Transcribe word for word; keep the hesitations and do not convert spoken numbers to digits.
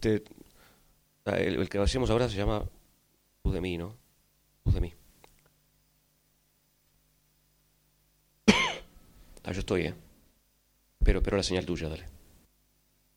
este, ah, el, el que hacemos ahora se llama Luz de mí, ¿no? Luz de mí. Ah, yo estoy, ¿eh? Pero, pero la señal tuya, dale.